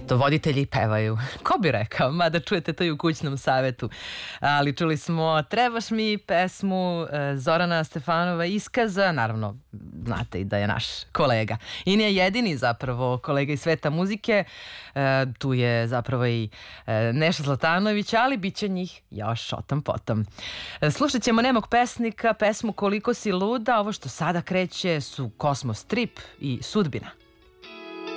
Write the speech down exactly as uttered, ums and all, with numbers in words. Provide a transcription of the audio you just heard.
eto, voditelji pevaju. Ko bi rekao, mada čujete to i u kućnom savetu. Ali čuli smo Trebaš mi pesmu Zorana Stefanova Iskaza, naravno znate i da je naš kolega. I nije jedini zapravo kolega iz sveta muzike, tu je zapravo i Neša Zlatanović, ali bit će njih još otam potom. Slušat ćemo nemog pesnika, pesmu Koliko si luda, ovo što sada kreće su Kosmos Trip i Sudbina.